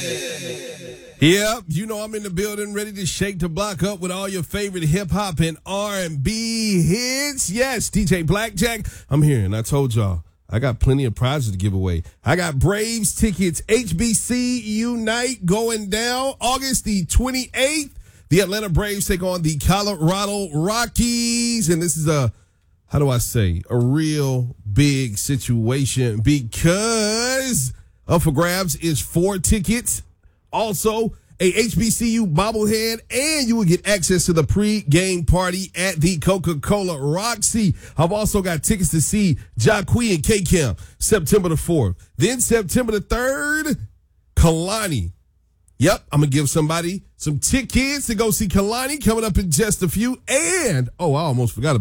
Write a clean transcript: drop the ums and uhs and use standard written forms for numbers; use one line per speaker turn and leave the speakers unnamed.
Yep, you know I'm in the building, ready to shake the block up with all your favorite hip-hop and R&B hits. Yes, DJ Blackjack, I'm here, and I told y'all, I got plenty of prizes to give away. I got Braves tickets, HBC Unite going down August the 28th. The Atlanta Braves take on the Colorado Rockies, and this is a real big situation because up for grabs is 4 tickets. Also, a HBCU bobblehead, and you will get access to the pre-game party at the Coca-Cola Roxy. I've also got tickets to see Jacquees and K-Camp September the 4th. Then September the 3rd, Kalani. Yep, I'm going to give somebody some tickets to go see Kalani coming up in just a few. And, I almost forgot about